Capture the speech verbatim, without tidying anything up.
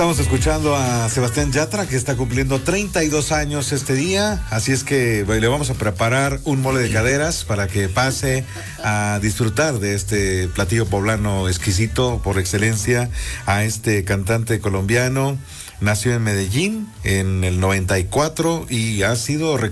Estamos escuchando a Sebastián Yatra, que está cumpliendo treinta y dos años este día, así es que le vamos a preparar un mole de caderas para que pase a disfrutar de este platillo poblano exquisito por excelencia a este cantante colombiano. Nació en Medellín en el noventa y cuatro y ha sido